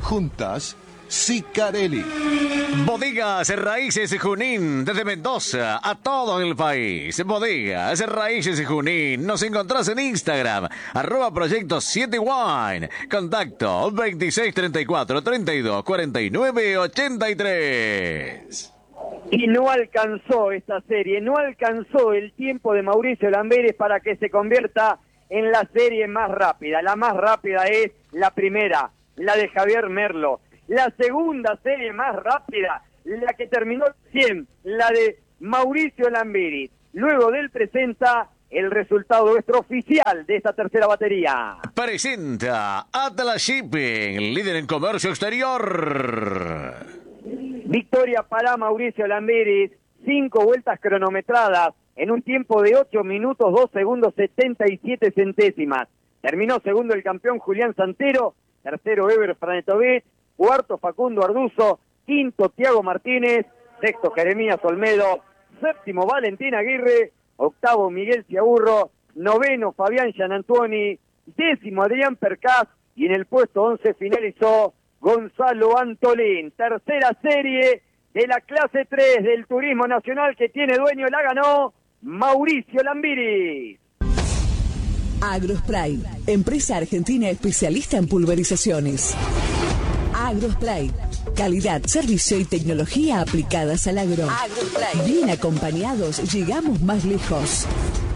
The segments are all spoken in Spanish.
Juntas, Sicarelli. Bodegas Raíces Junín, desde Mendoza a todo el país. Bodegas Raíces Junín. Nos encontrás en Instagram, @Proyecto 7 Wine. Contacto 2634 32 49 83. Y no alcanzó esta serie, no alcanzó el tiempo de Mauricio Lamberes para que se convierta en la serie más rápida. La más rápida es la primera, la de Javier Merlo. La segunda serie más rápida, la que terminó 100, la de Mauricio Lamberes. Luego del presenta el resultado extraoficial de esta tercera batería. Presenta Atlas Shipping, líder en comercio exterior. Victoria para Mauricio Lamberes, 5 vueltas cronometradas en un tiempo de 8 minutos, 2 segundos, 77 centésimas. Terminó segundo el campeón Julián Santero, tercero Ever Franetovich, cuarto Facundo Arduzo, quinto Tiago Martínez, sexto Jeremías Olmedo, séptimo Valentín Aguirre, octavo Miguel Ciaburro, noveno Fabián Gianantuoni, décimo Adrián Percaz y en el puesto 11 finalizó Gonzalo Antolín. Tercera serie de la clase 3 del Turismo Nacional que tiene dueño, la ganó Mauricio Lamberes. Agrospray, empresa argentina especialista en pulverizaciones. Agrospray, calidad, servicio y tecnología aplicadas al agro. Agrospray. Bien acompañados, llegamos más lejos.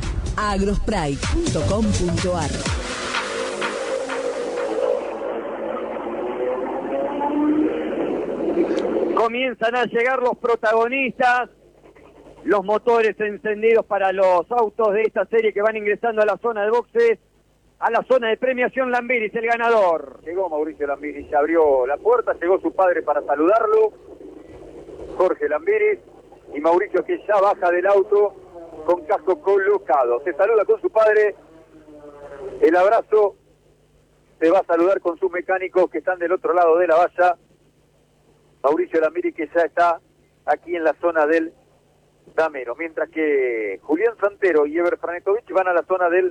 Agrospray.com.ar. Comienzan a llegar los protagonistas, los motores encendidos para los autos de esta serie que van ingresando a la zona de boxes, a la zona de premiación. Lamberes, el ganador. Llegó Mauricio Lamberes, abrió la puerta, llegó su padre para saludarlo, Jorge Lamberes, y Mauricio, que ya baja del auto con casco colocado. Se saluda con su padre, el abrazo, se va a saludar con sus mecánicos que están del otro lado de la valla. Mauricio Lamberes, que ya está aquí en la zona del damero, mientras que Julián Santero y Ever Franetovich van a la zona del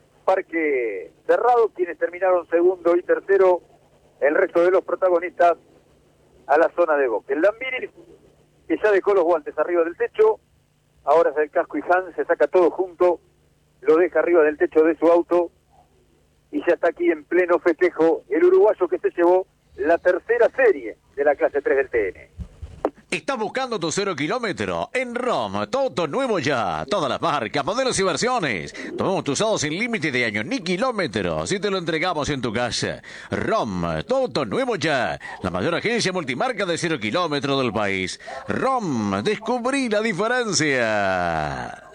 parque cerrado, quienes terminaron segundo y tercero, el resto de los protagonistas a la zona de box. El Lamberes, que ya dejó los guantes arriba del techo, ahora es el casco y Hans, se saca todo junto, lo deja arriba del techo de su auto y ya está aquí en pleno festejo el uruguayo que se llevó la tercera serie de la clase 3 del TN. ¿Estás buscando tu 0 kilómetro? En ROM, todo nuevo ya. Todas las marcas, modelos y versiones. Tomamos tu usado sin límite de año ni kilómetros y te lo entregamos en tu casa. ROM, todo nuevo ya. La mayor agencia multimarca de 0 kilómetros del país. ROM, descubrí la diferencia.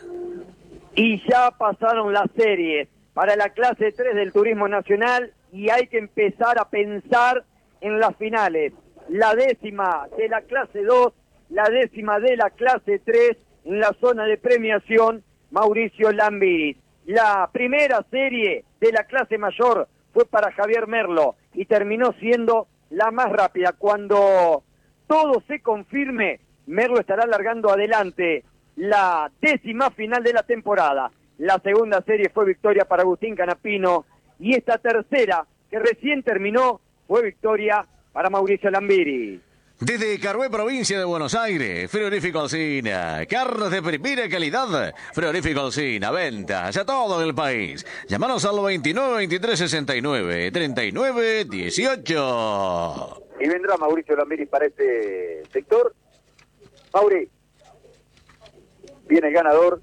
Y ya pasaron las series para la clase 3 del Turismo Nacional y hay que empezar a pensar en las finales. La décima de la clase 2, la décima de la clase 3, en la zona de premiación, Mauricio Lamberes. La primera serie de la clase mayor fue para Javier Merlo y terminó siendo la más rápida. Cuando todo se confirme, Merlo estará largando adelante la décima final de la temporada. La segunda serie fue victoria para Agustín Canapino y esta tercera, que recién terminó, fue victoria para Mauricio Lamberes. Desde Carué, provincia de Buenos Aires, Frigorífico Alsina, carnes de primera calidad, Frigorífico Alsina, ventas a todo el país. Llámanos al 29 23 69 39 18. Y vendrá Mauricio Lamberes para este sector. Mauri, viene el ganador.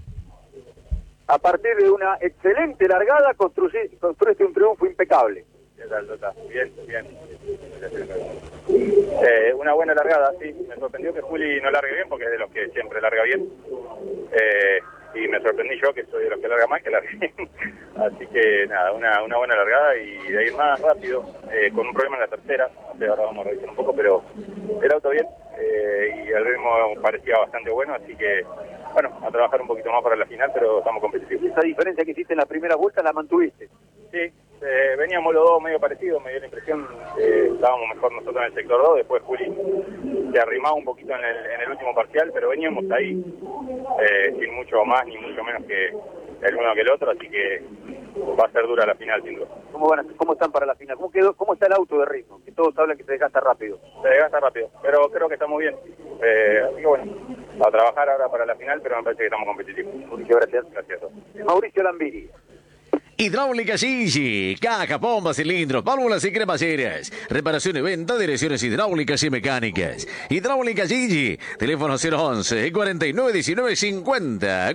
A partir de una excelente largada, construiste un triunfo impecable. ¿Qué tal, Tota? Bien, bien. Una buena largada, sí. Me sorprendió que Juli no largue bien, porque es de los que siempre larga bien. Y me sorprendí yo, que soy de los que larga más que largue bien. Así que nada, una buena largada y de ir más rápido, con un problema en la tercera. Ahora vamos a revisar un poco, pero el auto bien. Y el ritmo parecía bastante bueno, así que bueno, a trabajar un poquito más para la final, pero estamos competitivos. Esa diferencia que hiciste en la primera vuelta la mantuviste. Sí, veníamos los dos medio parecidos, me dio la impresión, estábamos mejor nosotros en el sector 2, después Juli se arrimaba un poquito en el último parcial, pero veníamos ahí, sin mucho más ni mucho menos que el uno que el otro, así que va a ser dura la final, sin duda. ¿Cómo están para la final? ¿Cómo quedó? ¿Cómo está el auto de ritmo? Que todos hablan que se desgasta rápido. Se desgasta rápido, pero creo que estamos bien. Así que bueno, a trabajar ahora para la final, pero me parece que estamos competitivos. Muchas gracias. Gracias. Mauricio Lambiri. Hidráulica Gigi, caja, bombas, cilindros, válvulas y cremalleras. Reparación y venta de direcciones hidráulicas y mecánicas. Hidráulica Gigi, teléfono 011 49 19 50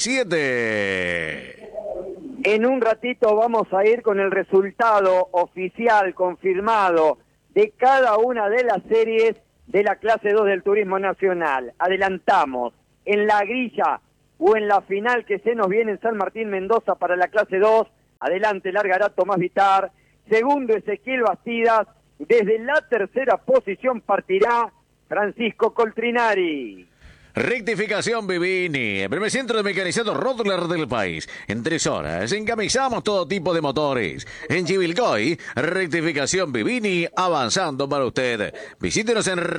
47. En un ratito vamos a ir con el resultado oficial, confirmado, de cada una de las series de la clase 2 del Turismo Nacional. Adelantamos, en la grilla o en la final que se nos viene en San Martín Mendoza para la clase 2, adelante largará Tomás Vitar, segundo Ezequiel Bastidas, desde la tercera posición partirá Francisco Coltrinari. Rectificación Vivini, el primer centro de mecanizado Rodler del país. En 3 horas encamisamos todo tipo de motores. En Chivilcoy, rectificación Vivini, avanzando para usted. Visítenos en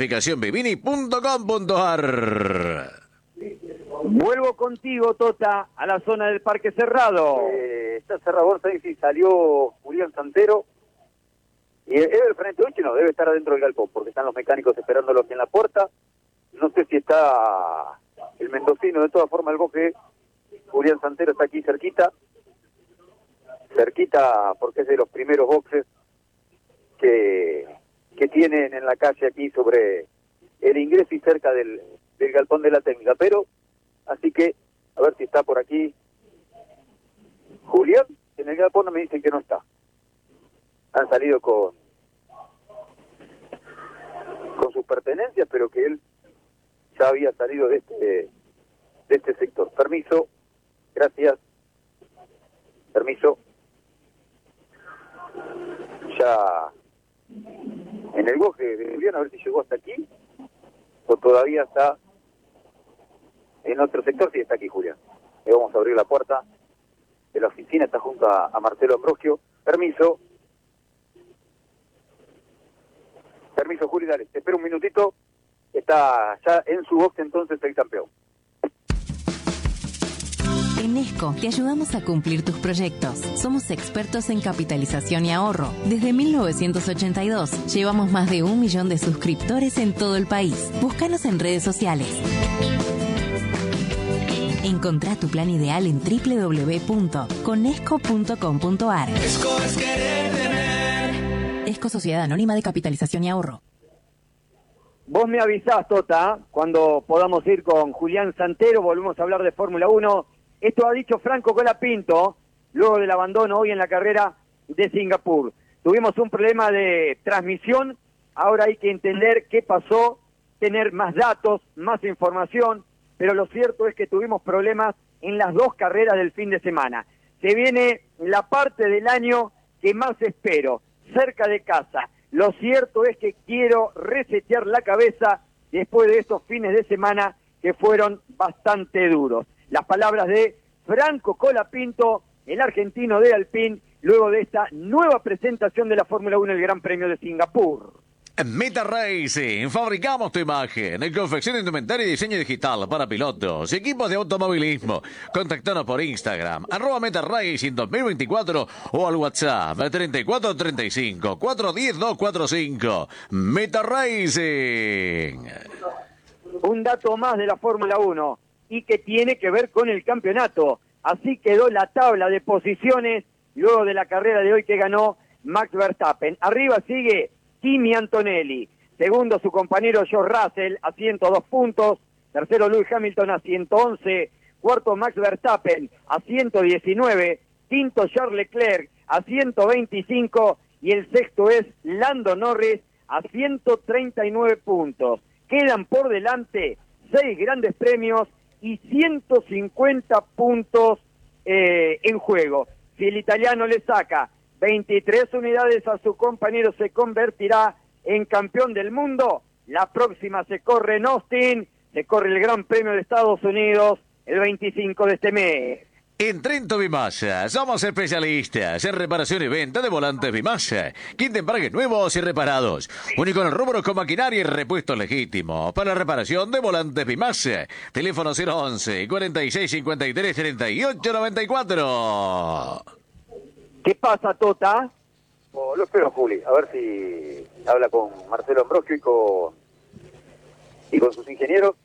rectificacionvivini.com.ar. Vuelvo contigo, Tota, a la zona del Parque Cerrado. Está cerrado, ¿sabes si salió Julián Santero? Y es del frente 8, no, debe estar adentro del galpón, porque están los mecánicos esperándolos en la puerta. No sé si está el mendocino, de todas formas el boje Julián Santero está aquí cerquita porque es de los primeros boxes que tienen en la calle aquí sobre el ingreso y cerca del galpón de la técnica, pero así que a ver si está por aquí Julián. En el galpón no me dicen que no está, han salido con sus pertenencias, pero que él ya había salido de este sector. Permiso, gracias. Permiso. Ya en el boje de Julián, a ver si llegó hasta aquí o todavía está en otro sector. Sí, está aquí Julián. Le vamos a abrir la puerta de la oficina, está junto a Marcelo Ambrosio. Permiso. Permiso, Juli, dale. Te espero un minutito. Está ya en su box entonces el campeón. En ESCO te ayudamos a cumplir tus proyectos. Somos expertos en capitalización y ahorro. Desde 1982 llevamos más de 1 millón de suscriptores en todo el país. Búscanos en redes sociales. Encontrá tu plan ideal en www.conesco.com.ar. ESCO es querer tener. ESCO Sociedad Anónima de Capitalización y Ahorro. Vos me avisás, Tota, cuando podamos ir con Julián Santero, volvemos a hablar de Fórmula 1. Esto ha dicho Franco Colapinto, luego del abandono hoy en la carrera de Singapur. Tuvimos un problema de transmisión, ahora hay que entender qué pasó, tener más datos, más información, pero lo cierto es que tuvimos problemas en las 2 carreras del fin de semana. Se viene la parte del año que más espero, cerca de casa. Lo cierto es que quiero resetear la cabeza después de estos fines de semana que fueron bastante duros. Las palabras de Franco Colapinto, el argentino de Alpine, luego de esta nueva presentación de la Fórmula 1 en el Gran Premio de Singapur. Meta Racing, fabricamos tu imagen, confección de indumentaria y diseño digital para pilotos, equipos de automovilismo. Contactanos por Instagram, @Meta Racing 2024 o al WhatsApp 3435 410 245. Meta Racing. Un dato más de la Fórmula 1 y que tiene que ver con el campeonato. Así quedó la tabla de posiciones luego de la carrera de hoy que ganó Max Verstappen. Arriba sigue Kimi Antonelli, segundo su compañero George Russell a 102 puntos, tercero Lewis Hamilton a 111, cuarto Max Verstappen a 119, quinto Charles Leclerc a 125 y el sexto es Lando Norris a 139 puntos. Quedan por delante 6 grandes premios y 150 puntos en juego. Si el italiano le saca 23 unidades a su compañero, se convertirá en campeón del mundo. La próxima se corre en Austin, se corre el Gran Premio de Estados Unidos el 25 de este mes. En Trento Vimasa somos especialistas en reparación y venta de volantes Vimasa. Kit de embrague nuevos y reparados. Único en el rubro con maquinaria y repuesto legítimo. Para la reparación de volantes Vimasa. Teléfono 011 46 53 38 94. ¿Qué pasa, Tota? Lo espero, Juli, a ver si habla con Marcelo Ambrosio y con sus ingenieros.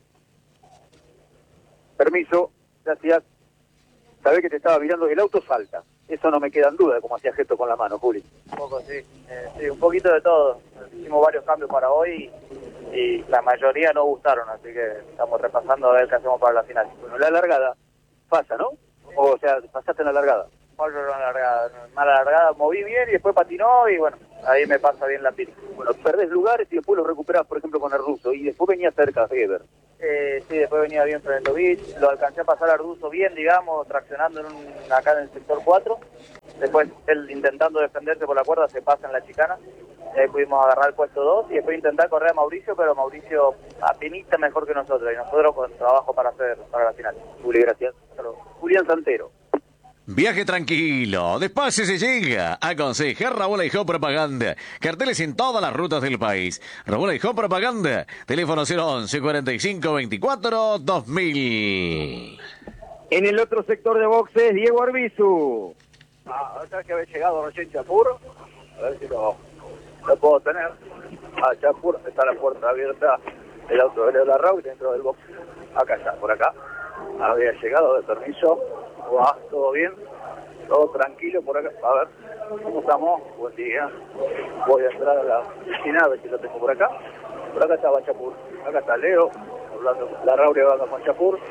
Permiso, gracias. Sabés que te estaba mirando, el auto salta. Eso no me queda en duda de cómo hacía gesto con la mano, Juli. Un poco, sí. Sí, un poquito de todo. Hicimos varios cambios para hoy y la mayoría no gustaron, así que estamos repasando a ver qué hacemos para la final. Bueno, la largada pasa, ¿no? O sea, pasaste en la largada. Mala largada, moví bien y después patinó y bueno, ahí me pasa bien la pista. Bueno, perdés lugares y después los recuperás, por ejemplo, con el ruso. Y después venía cerca Heber. Sí, después venía bien Frenetovich, lo alcancé a pasar al ruso bien, digamos, traccionando acá en el sector 4. Después él intentando defenderse por la cuerda se pasa en la chicana. Pudimos agarrar el puesto 2 y después intentar correr a Mauricio, pero Mauricio apenita mejor que nosotros y nosotros con trabajo para la final. Juli, gracias. Julián Santero. Viaje tranquilo, despacio se llega. Aconseja Raúl Aijó Propaganda. Carteles en todas las rutas del país. Raúl Aijó Propaganda. Teléfono 011 45 24 2000. En el otro sector de boxes, Diego Arbizu. Ahorita que había llegado recién Chapur, a ver si lo puedo tener. Chapur, está la puerta abierta, el auto de la Raúl dentro del box. Acá está, por acá. Había llegado, de permiso. Va, todo bien, todo tranquilo por acá. A ver, ¿cómo estamos? Buen día. Voy a entrar a la oficina, a ver si lo tengo por acá. Por acá estaba Chapur. Acá está Leo, hablando la Raúl hablando con Chapur.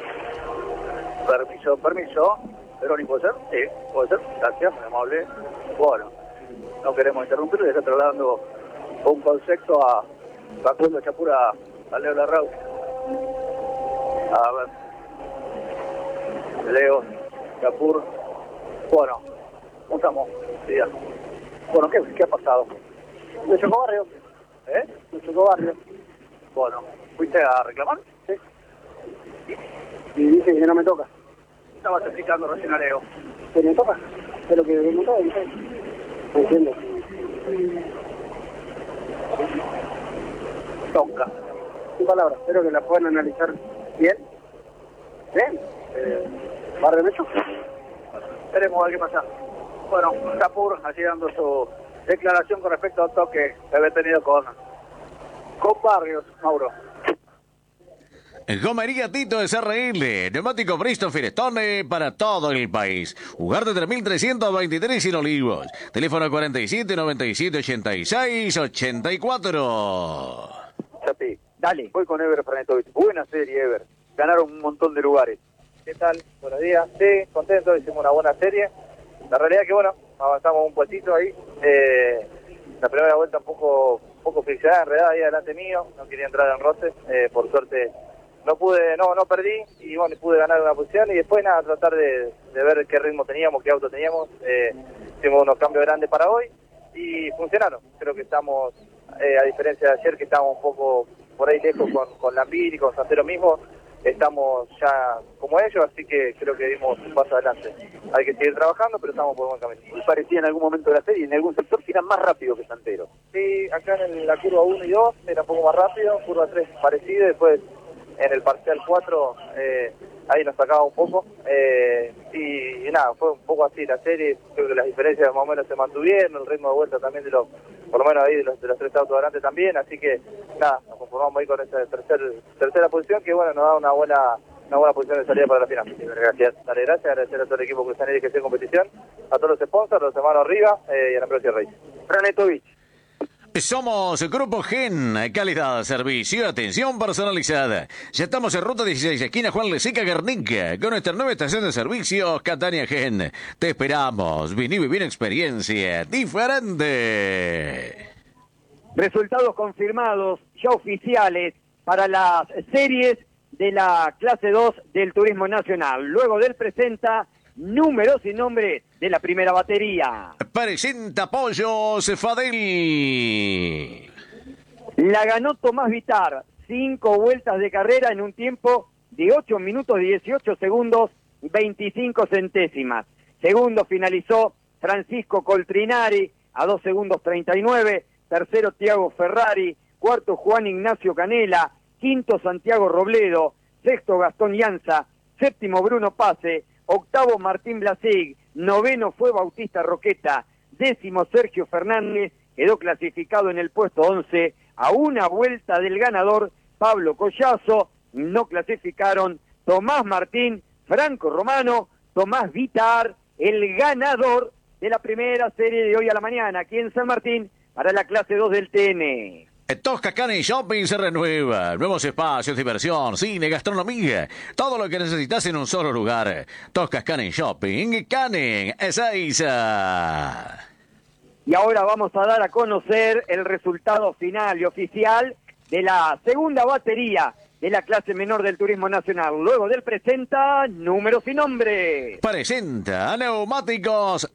Permiso. ¿Veroni puede ser? Sí, puede ser. Gracias, muy amable. Bueno, no queremos interrumpir, le está trasladando un concepto a Facundo Chapur a Leo Larraúl. A ver. Leo, Chapur. Bueno, ¿cómo estamos? Sí, ya. Bueno, ¿qué ha pasado? ¿Me chocó barrio? ¿Me chocó barrio? Bueno, ¿fuiste a reclamar? Sí. Y dice que no me toca. Estabas explicando recién a Leo. ¿Que me toca? Pero que me toca, no entiendo. Toca. Sin palabras, espero que la puedan analizar bien. ¿Bien? ¿Barrio Mecho? Esperemos a ver qué pasa. Bueno, Chapur así dando su declaración con respecto a un toque que había tenido con Barrios, Mauro. Gomería Tito SRL, neumático Bristol Firestone para todo el país. Ugarte 3323 en Olivos. Teléfono 47 97 86 84. Chapi, dale. Voy con Ever Frenetovich. Buena serie, Ever. Ganaron un montón de lugares. ¿Qué tal? Buenos días. Sí, contento, hicimos una buena serie. La realidad es que, bueno, avanzamos un puestito ahí. La primera vuelta un poco friccionada, enredada ahí delante mío. No quería entrar en roce. Por suerte no perdí y bueno, pude ganar una posición y después nada, tratar de ver qué ritmo teníamos, qué auto teníamos. Hicimos unos cambios grandes para hoy y funcionaron. Creo que estamos, a diferencia de ayer que estábamos un poco por ahí lejos con Lambir y con Santero mismo, estamos ya como ellos, así que creo que dimos un paso adelante. Hay que seguir trabajando, pero estamos por buen camino. ¿Y parecía en algún momento de la serie, en algún sector, que era más rápido que Santero? Sí, acá en la curva 1 y 2 era un poco más rápido, curva 3 parecido, después en el parcial 4 ahí nos sacaba un poco y nada, fue un poco así la serie. Creo que las diferencias más o menos se mantuvieron, el ritmo de vuelta también por lo menos ahí de los tres autos adelante también, así que nada, nos conformamos ahí con esa tercera posición que bueno, nos da una buena posición de salida para la final. Gracias. Dale, gracias, agradecer a todo el equipo que está en el competición, a todos los sponsors, a los hermanos arriba y a la Ambrosio Reyes. Frenetovich. Somos Grupo Gen, calidad, servicio y atención personalizada. Ya estamos en ruta 16, esquina Juan Leseca, Guernica, con nuestra nueva estación de servicio, Catania Gen. Te esperamos, vení y viví una experiencia diferente. Resultados confirmados, ya oficiales, para las series de la clase 2 del Turismo Nacional. Luego del presenta números y nombres de la primera batería. Presenta Pollo Cefadel. La ganó Tomás Vitar, 5 vueltas de carrera en un tiempo de 8 minutos 18 segundos 25 centésimas. Segundo finalizó Francisco Coltrinari a 2 segundos 39. Tercero Tiago Ferrari. Cuarto Juan Ignacio Canela. Quinto Santiago Robledo. Sexto Gastón Llanza. Séptimo Bruno Pase. Octavo Martín Blasig, noveno fue Bautista Roqueta, décimo Sergio Fernández, quedó clasificado en el puesto 11, a una vuelta del ganador Pablo Collazo. No clasificaron Tomás Martín, Franco Romano, Tomás Vitar, el ganador de la primera serie de hoy a la mañana, aquí en San Martín, para la clase 2 del TN. Tosca Canning Shopping se renueva. Nuevos espacios, diversión, cine, gastronomía. Todo lo que necesitas en un solo lugar. Tosca Canning Shopping, Canning, Ezeiza. Y ahora vamos a dar a conocer el resultado final y oficial de la segunda batería de la clase menor del Turismo Nacional. Luego del presenta números y nombres. Presenta Neumáticos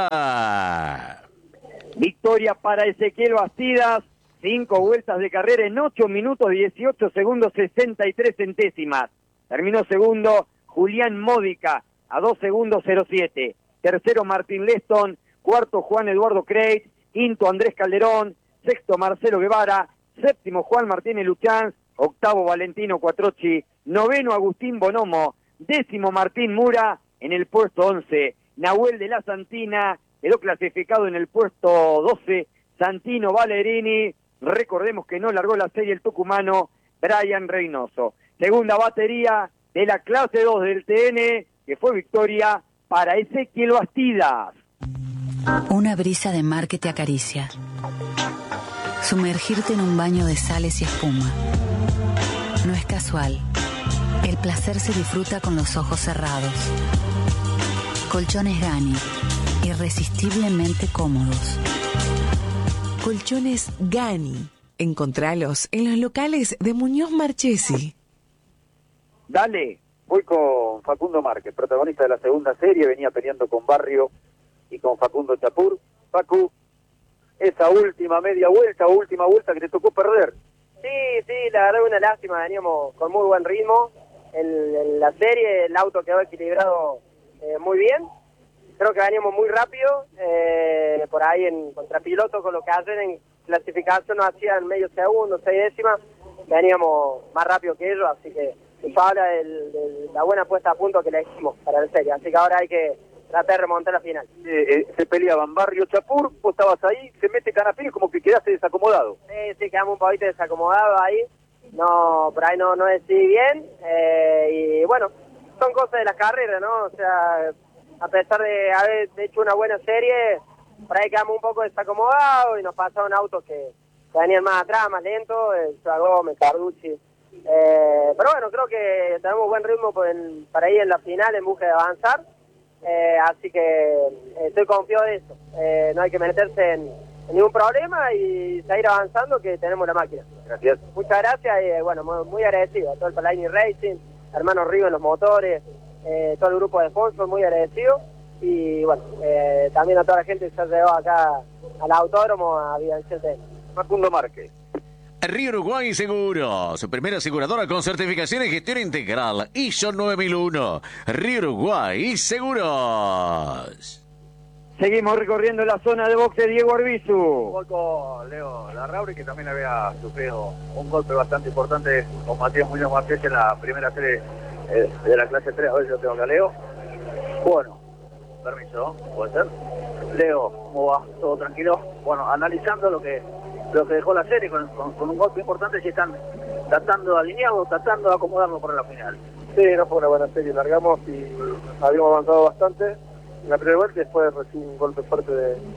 INEA. Victoria para Ezequiel Bastidas, 5 vueltas de carrera en 8 minutos 18 segundos 63 centésimas. Terminó segundo Julián Módica a 2 segundos 07. Tercero Martín Leston, cuarto Juan Eduardo Creit, quinto Andrés Calderón, sexto Marcelo Guevara, séptimo Juan Martínez Luchanz, octavo Valentino Cuatrochi, noveno Agustín Bonomo, décimo Martín Mura en el puesto 11. Nahuel de la Santina quedó clasificado en el puesto 12. Santino Valerini, recordemos que no largó la serie el tucumano Brian Reynoso. Segunda batería de la clase 2 del TN, que fue victoria para Ezequiel Bastidas. Una brisa de mar que te acaricia. Sumergirte en un baño de sales y espuma. No es casual. El placer se disfruta con los ojos cerrados. Colchones Gani, irresistiblemente cómodos. Colchones Gani. Encontralos en los locales de Muñoz Marchesi. Dale, voy con Facundo Márquez, protagonista de la segunda serie, venía peleando con Barrio y con Facundo Chapur. Facu, esa última media vuelta o última vuelta que te tocó perder. Sí, la verdad una lástima, veníamos con muy buen ritmo. En la serie el auto quedó equilibrado muy bien. Creo que veníamos muy rápido, por ahí en contrapiloto con lo que hacen en clasificación nos hacían medio segundo, 6 décimas, veníamos más rápido que ellos, así que eso habla de la buena puesta a punto que le hicimos para la serie, así que ahora hay que tratar de remontar la final. Se peleaban Barrio Chapur, vos estabas ahí, se mete Canapino como que quedaste desacomodado. Sí, quedamos un poquito desacomodados ahí, no, por ahí no decidí bien, y bueno, son cosas de las carreras, ¿no? O sea, a pesar de haber hecho una buena serie, por ahí quedamos un poco desacomodados y nos pasaron autos que venían más atrás, más lentos, Gómez, Carducci. Pero bueno, creo que tenemos buen ritmo para ir en la final en busca de avanzar, así que estoy confiado de eso. No hay que meterse en ningún problema y seguir avanzando, que tenemos la máquina. Gracias. Muchas gracias y bueno, muy agradecido a todo el Palaini Racing, hermano Rigo en los motores, todo el grupo de sponsors, muy agradecido. Y bueno, también a toda la gente que se ha llevado acá al autódromo a evidenciar. Facundo Márquez. Río Uruguay Seguros, primera aseguradora con certificación en gestión integral, ISO 9001. Río Uruguay Seguros. Seguimos recorriendo la zona de boxe Diego Arbizu. Gol con Leo Larrauri, que también había sufrido un golpe bastante importante con Matías Muñoz Martínez en la primera serie de la clase 3. A ver si lo tengo acá, Leo. Bueno, permiso, ¿puede ser? Leo, ¿cómo va? ¿Todo tranquilo? Bueno, analizando lo que dejó la serie con un golpe importante, si están tratando de alinearlo, tratando de acomodarlo para la final. Sí, no fue una buena serie, largamos y habíamos avanzado bastante en la primera vuelta, después recibí un golpe fuerte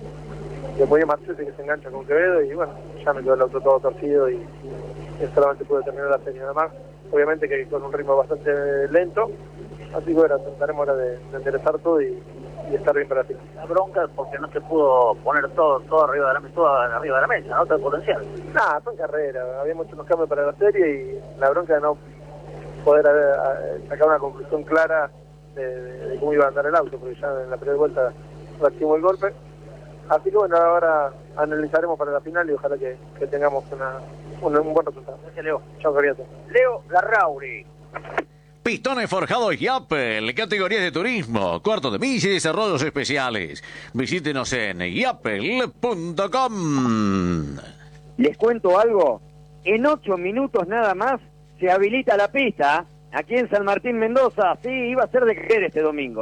de Muñoz Martínez que se engancha con Quevedo y bueno, ya me quedó el auto todo torcido y solamente pude terminar la serie nada más, obviamente que con un ritmo bastante lento, así que bueno, trataremos ahora de enderezar todo y estar bien para la final. La bronca porque no se pudo poner todo arriba de la mesa, ¿no? Todo el potencial. Nada, son carreras, había muchos cambios para la serie y la bronca de no poder sacar una conclusión clara de cómo iba a andar el auto, porque ya en la primera vuelta recibimos el golpe. Así que bueno, ahora analizaremos para la final y ojalá que tengamos un buen resultado. Gracias, Leo. Chao, Carriato. Leo Larrauri. Pistones forjados Yapel, categorías de turismo, cuarto de milla y desarrollos especiales. Visítenos en yapel.com. Les cuento algo, en 8 minutos nada más se habilita la pista aquí en San Martín Mendoza. Sí, iba a ser de creer este domingo.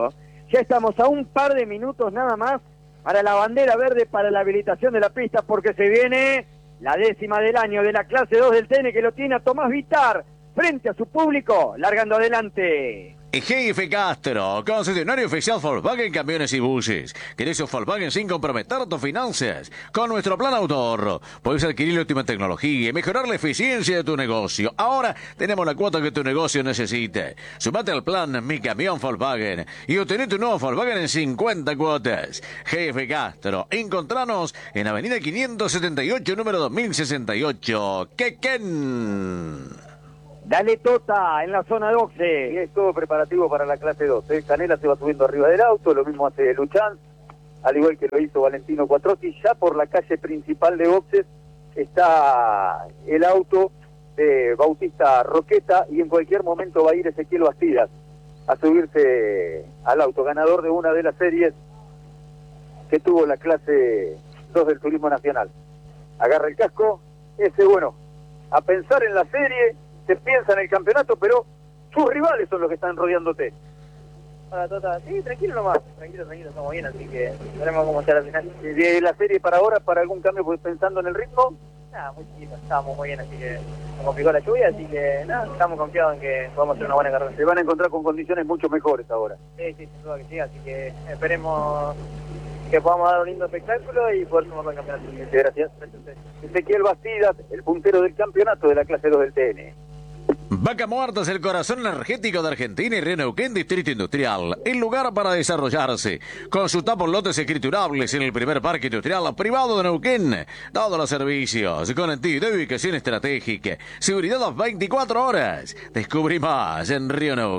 Ya estamos a un par de minutos nada más para la bandera verde, para la habilitación de la pista, porque se viene la 10ª del año de la clase 2 del TN, que lo tiene a Tomás Vitar frente a su público, largando adelante. GF Castro, concesionario oficial Volkswagen Camiones y Buses. ¿Querés un Volkswagen sin comprometer tus finanzas? Con nuestro plan Autoahorro puedes adquirir la última tecnología y mejorar la eficiencia de tu negocio. Ahora tenemos la cuota que tu negocio necesite. Sumate al plan Mi Camión Volkswagen y obtené tu nuevo Volkswagen en 50 cuotas. GF Castro, encontranos en Avenida 578, número 2068, Quequén. Dale Tota en la zona de boxe. Y es todo preparativo para la clase 2. Canela se va subiendo arriba del auto, lo mismo hace Luchán, al igual que lo hizo Valentino Quattrochi. Ya por la calle principal de boxes está el auto de Bautista Roqueta y en cualquier momento va a ir Ezequiel Bastidas a subirse al auto, ganador de una de las series que tuvo la clase 2 del Turismo Nacional. Agarra el casco, bueno, a pensar en la serie, se piensa en el campeonato, pero sus rivales son los que están rodeándote. Hola, Tota. Sí, tranquilo nomás. Tranquilo, estamos bien, así que veremos cómo será al final. ¿De la serie para ahora, para algún cambio, pues, pensando en el ritmo? Nada, muy chiquito, estábamos muy bien, así que nos complicó la lluvia, así que nada, estamos confiados en que podamos hacer una buena carrera. Se van a encontrar con condiciones mucho mejores ahora. Sí, sin duda que sí, así que esperemos que podamos dar un lindo espectáculo y poder sumar el campeonato. Gracias. Ezequiel Bastidas, el puntero del campeonato de la clase 2 del TN. Vaca Muerta es el corazón energético de Argentina y Río Neuquén, Distrito Industrial, el lugar para desarrollarse. Consulta por lotes escriturables en el primer parque industrial privado de Neuquén. Todos los servicios, conectividad y ubicación estratégica, seguridad a 24 horas. Descubrí más en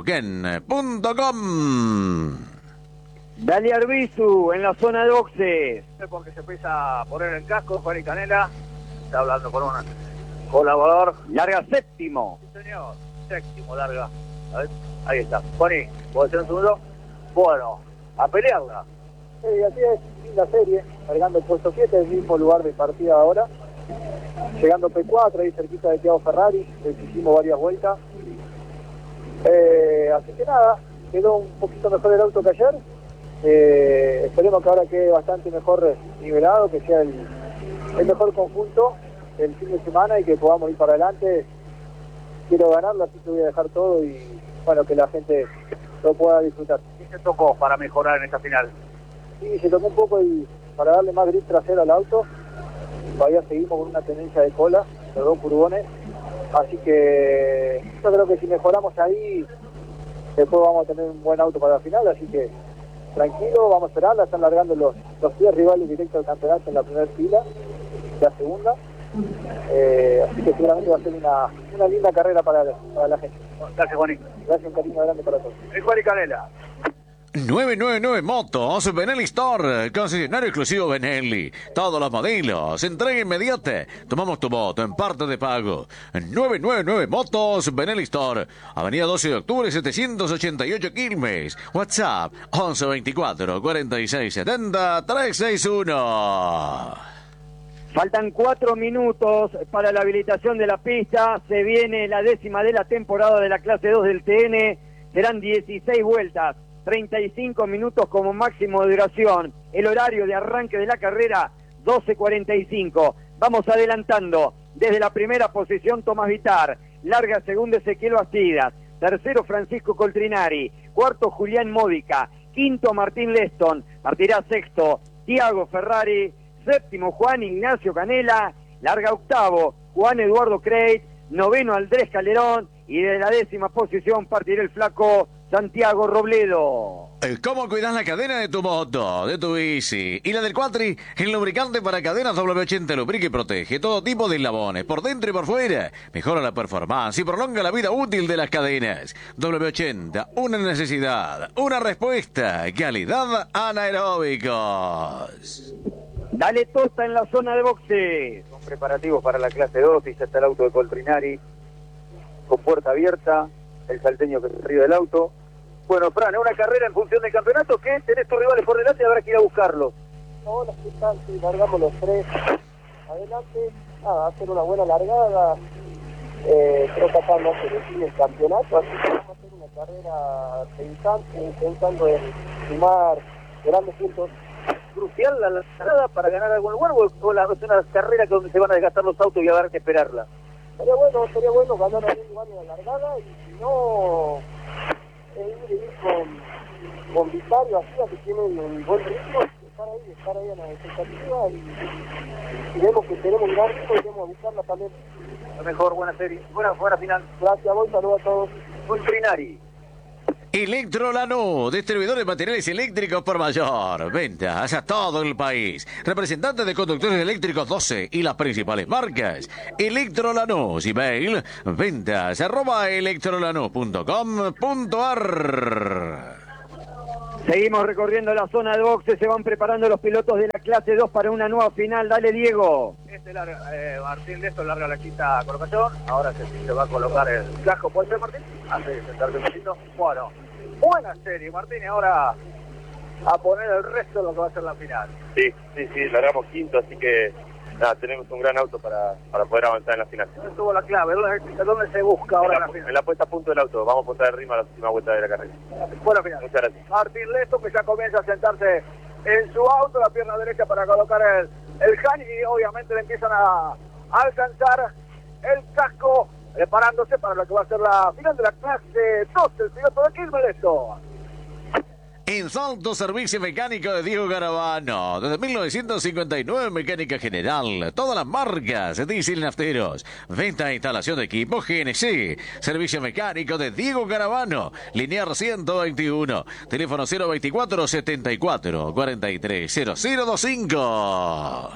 rioneuquén.com. Dale Arbizu en la zona de boxes. Porque se empieza a poner el casco, Juan y Canela, está hablando con un colaborador. Larga séptimo. Sí, señor, séptimo, larga. A ver, ahí está. Juaní, ¿puedo hacer un segundo? Bueno, a pelearla. Sí, así es, linda serie, cargando el puesto 7, el mismo lugar de partida ahora. Llegando P4, ahí cerquita de Thiago Ferrari, le hicimos varias vueltas. Así que nada, quedó un poquito mejor el auto que ayer. Esperemos que ahora quede bastante mejor nivelado, que sea el mejor conjunto el fin de semana y que podamos ir para adelante. Quiero ganarlo, así que voy a dejar todo y bueno, que la gente lo pueda disfrutar. ¿Qué se tocó para mejorar en esta final? Sí, se tocó un poco para darle más grip trasero al auto. Todavía seguimos con una tendencia de cola, los dos furgones, así que yo creo que si mejoramos ahí, después vamos a tener un buen auto para la final, así que tranquilo, vamos a esperarla. Están largando los 10 rivales directos del campeonato en la primera fila, la segunda, así que seguramente va a ser una linda carrera para la gente. Gracias, Juanito. Gracias, un cariño grande para todos. El Juan y Canela. 999 Motos, Benelli Store, concesionario exclusivo Benelli. Todos los modelos, entrega inmediata. Tomamos tu moto en parte de pago. 999 Motos, Benelli Store, Avenida 12 de Octubre, 788 Quilmes. WhatsApp 1124 46 70 361. Faltan 4 minutos para la habilitación de la pista. Se viene la 10ª de la temporada de la clase 2 del TN. Serán 16 vueltas. 35 minutos como máximo de duración. El horario de arranque de la carrera, 12:45. Vamos adelantando. Desde la primera posición, Tomás Vitar. Larga segundo, Ezequiel Bastidas. Tercero, Francisco Coltrinari. Cuarto, Julián Módica. Quinto, Martín Leston. Partirá sexto, Thiago Ferrari. Séptimo, Juan Ignacio Canela. Larga octavo, Juan Eduardo Creit. Noveno, Andrés Calderón. Y de la 10ª posición partirá el flaco Santiago Robledo. ¿Cómo cuidas la cadena de tu moto, de tu bici y la del Quattri? El lubricante para cadenas W80 lubrica y protege todo tipo de eslabones, por dentro y por fuera. Mejora la performance y prolonga la vida útil de las cadenas. W80, una necesidad, una respuesta. Calidad anaeróbicos. Dale Tosta en la zona de boxe. Son preparativos para la clase 2 y ya está el auto de Coltrinari con puerta abierta, el salteño que se ríe del auto. Bueno, Fran, es una carrera en función del campeonato que tenés tus rivales por delante y habrá que ir a buscarlos. Ahora sí, largamos los 3 adelante, nada, hacer una buena largada, creo que acá no se define el campeonato, así que vamos a hacer una carrera pensando en sumar grandes puntos. Crucial la largada para ganar algún lugar o es una carrera donde se van a desgastar los autos y va a haber que esperarla. Sería bueno ganar algún lugar en la largada y si no, ir con Vicario, así que tiene un buen ritmo, estar ahí en la expectativa y vemos que tenemos un gran ritmo y vamos a buscarla también. Lo mejor, buena serie, buena final. Gracias, vos, saludos a todos. Coltrinari. Electrolanús, distribuidor de materiales eléctricos por mayor. Ventas a todo el país. Representante de conductores eléctricos 12 y las principales marcas. Electrolanús, email ventas@electrolanús.com.ar. Seguimos recorriendo la zona de boxes, se van preparando los pilotos de la clase 2 para una nueva final. Dale, Diego. Martín Lesto larga la quinta colocación, ahora se va a colocar el casco. ¿Puede ser, Martín? Hace sentarse un poquito. Bueno, buena serie, Martín, y ahora a poner el resto de lo que va a ser la final. Sí, largamos quinto, así que nada, tenemos un gran auto para poder avanzar en la final. ¿Dónde estuvo la clave? ¿Dónde se busca ahora en la final? En la puesta a punto del auto, vamos a apuntar de rima a la última vuelta de la carrera. Buena final. Muchas gracias. Martín Lesto, que ya comienza a sentarse en su auto, la pierna derecha para colocar el Han, y obviamente le empiezan a alcanzar el casco, preparándose para lo que va a ser la final de la clase 2, el piloto de Quilmes Lesto. En Salto, servicio mecánico de Diego Garavano. Desde 1959, mecánica general. Todas las marcas, diésel nafteros. Venta e instalación de equipo GNC. Servicio mecánico de Diego Garavano. Linear 121. Teléfono 024 74 43 0025.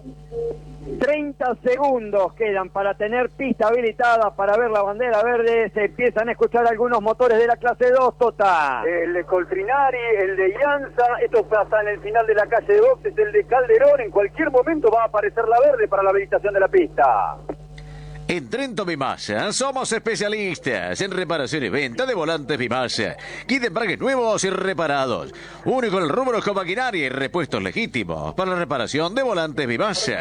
30 segundos quedan para tener pista habilitada para ver la bandera verde. Se empiezan a escuchar algunos motores de la clase 2, Tota. El de Coltrinari, el de Ianza, esto pasa en el final de la calle de boxes, el de Calderón. En cualquier momento va a aparecer la verde para la habilitación de la pista. En Trento Bimasa somos especialistas en reparación y venta de volantes Bimasa. Kit de embragues nuevos y reparados. Único en el rubro con maquinaria y repuestos legítimos para la reparación de volantes Bimasa.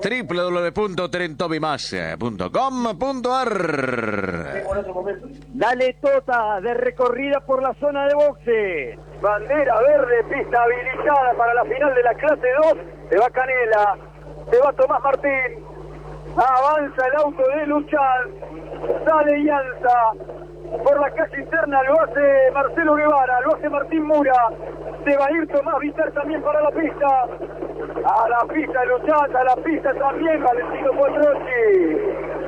www.trentobimasa.com.ar. Dale, Tota, de recorrida por la zona de boxes. Bandera verde, pista habilitada para la final de la clase 2. Se va Canela, se va Tomás Martín. Avanza el auto de Luchán, sale Ianza, por la calle interna lo hace Marcelo Guevara, lo hace Martín Mura, se va a ir Tomás Vitar también para la pista, a la pista Luchán, a la pista también Valentino Cuatrochi.